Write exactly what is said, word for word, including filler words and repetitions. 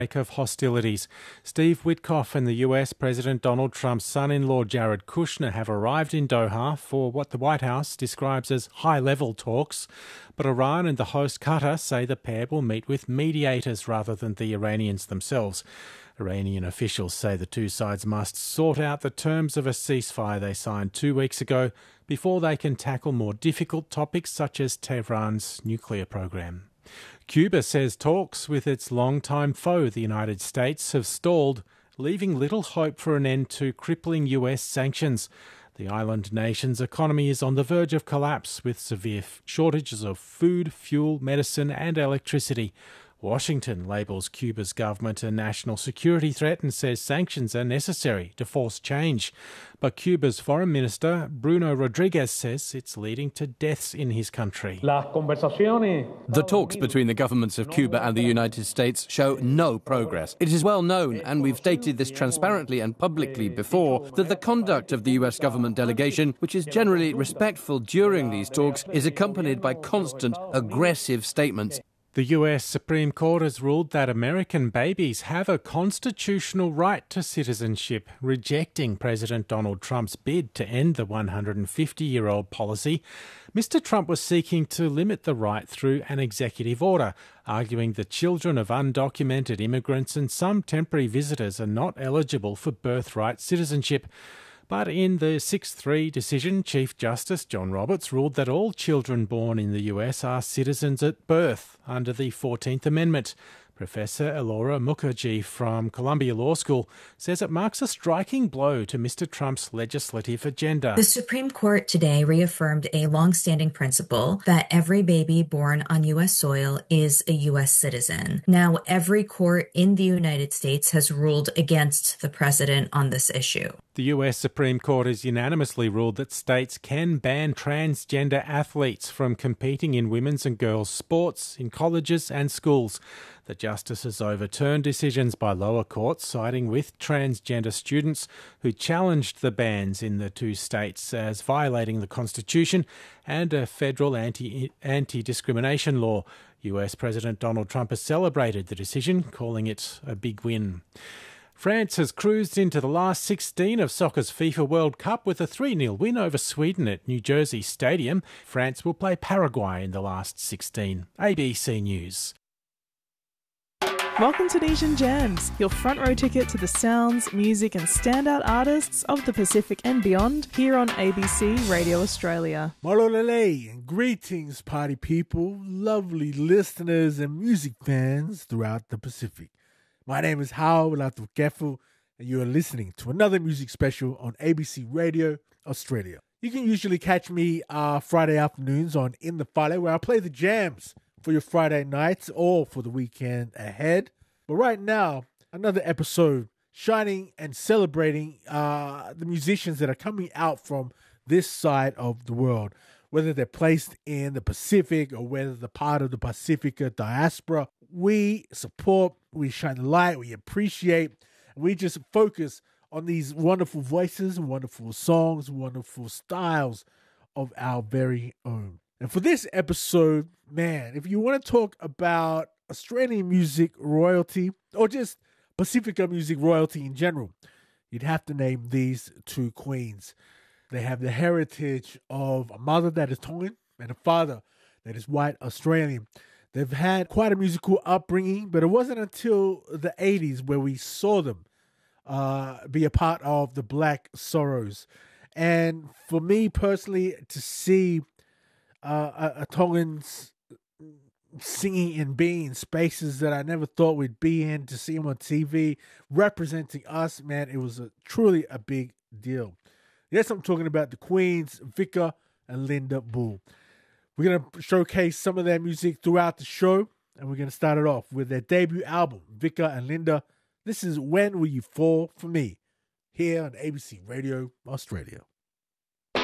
of hostilities. Steve Witkoff and the U S President Donald Trump's son-in-law Jared Kushner have arrived in Doha for what the White House describes as high-level talks. But Iran and the host Qatar say the pair will meet with mediators rather than the Iranians themselves. Iranian officials say the two sides must sort out the terms of a ceasefire they signed two weeks ago before they can tackle more difficult topics such as Tehran's nuclear program. Cuba says talks with its longtime foe, the United States, have stalled, leaving little hope for an end to crippling U S sanctions. The island nation's economy is on the verge of collapse with severe shortages of food, fuel, medicine and electricity. Washington labels Cuba's government a national security threat and says sanctions are necessary to force change. But Cuba's Foreign Minister, Bruno Rodriguez, says it's leading to deaths in his country. The talks between the governments of Cuba and the United States show no progress. It is well known, and we've stated this transparently and publicly before, that the conduct of the U S government delegation, which is generally respectful during these talks, is accompanied by constant, aggressive statements. The U S Supreme Court has ruled that American babies have a constitutional right to citizenship, rejecting President Donald Trump's bid to end the one hundred fifty-year-old policy. Mister Trump was seeking to limit the right through an executive order, arguing that children of undocumented immigrants and some temporary visitors are not eligible for birthright citizenship. But in the six three decision, Chief Justice John Roberts ruled that all children born in the U S are citizens at birth under the fourteenth Amendment. Professor Elora Mukherjee from Columbia Law School says it marks a striking blow to Mister Trump's legislative agenda. The Supreme Court today reaffirmed a long-standing principle that every baby born on U S soil is a U S citizen. Now, every court in the United States has ruled against the president on this issue. The U S Supreme Court has unanimously ruled that states can ban transgender athletes from competing in women's and girls' sports, in colleges and schools. The justices overturned decisions by lower courts siding with transgender students who challenged the bans in the two states as violating the Constitution and a federal anti, anti-discrimination law. U S President Donald Trump has celebrated the decision, calling it a big win. France has cruised into the last sixteen of soccer's FIFA World Cup with a three nil win over Sweden at New Jersey Stadium. France will play Paraguay in the last sixteen. A B C News. Welcome to Nesian Jams, your front row ticket to the sounds, music and standout artists of the Pacific and beyond here on A B C Radio Australia. Malolele and greetings, party people, lovely listeners and music fans throughout the Pacific. My name is Howard Latukefu, and you are listening to another music special on A B C Radio Australia. You can usually catch me uh, Friday afternoons on In the Friday, where I play the jams for your Friday nights or for the weekend ahead. But right now, another episode shining and celebrating uh, the musicians that are coming out from this side of the world, whether they're placed in the Pacific or whether they're part of the Pacifica diaspora. We support, we shine the light, we appreciate, and we just focus on these wonderful voices, wonderful songs, wonderful styles of our very own. And for this episode, man, if you want to talk about Australian music royalty or just Pacifica music royalty in general, you'd have to name these two queens. They have the heritage of a mother that is Tongan and a father that is white Australian. They've had quite a musical upbringing, but it wasn't until the eighties where we saw them uh, be a part of the Black Sorrows. And for me personally, to see uh, a, a Tongans singing and being in spaces that I never thought we'd be in, to see them on T V representing us, man, it was a, truly a big deal. Yes, I'm talking about the Queens, Vika and Linda Bull. We're going to showcase some of their music throughout the show, and we're going to start it off with their debut album, Vika and Linda. This is When Will You Fall For Me, here on A B C Radio Australia.